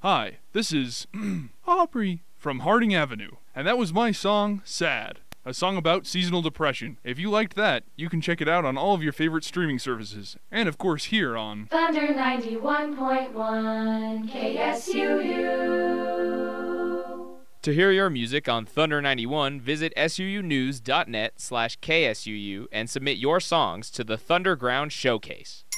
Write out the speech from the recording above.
Hi, this is Aubrey from Harding Avenue, and that was my song, Sad, a song about seasonal depression. If you liked that, you can check it out on all of your favorite streaming services, and of course here on Thunder 91.1 KSUU. To hear your music on Thunder 91, visit suunews.net/KSUU and submit your songs to the Thunderground Showcase.